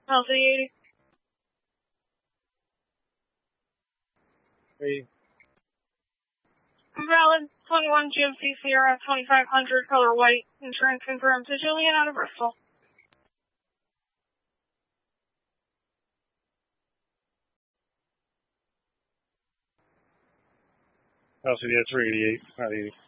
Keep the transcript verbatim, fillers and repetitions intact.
L C eighty. Three. Valid. twenty-one G M C Sierra twenty-five hundred, color white. Insurance confirmed to Julian out of Bristol. L C D three eighty-eight, not eighty.